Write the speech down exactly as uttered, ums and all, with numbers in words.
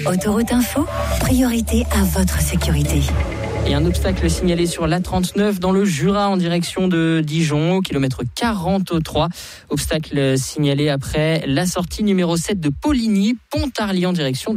Autoroute Info, priorité à votre sécurité. Et un obstacle signalé sur l'A trente-neuf dans le Jura en direction de Dijon, au kilomètre quarante-trois. Obstacle signalé après la sortie numéro sept de Poligny, Pontarlier en direction de